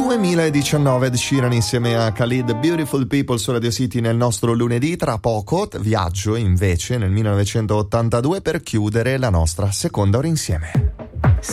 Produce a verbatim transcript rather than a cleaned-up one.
duemiladiciannove, Ed Sheeran insieme a Khalid, Beautiful People su Radio City nel nostro lunedì. Tra poco viaggio invece nel millenovecentottantadue per chiudere la nostra seconda ora insieme.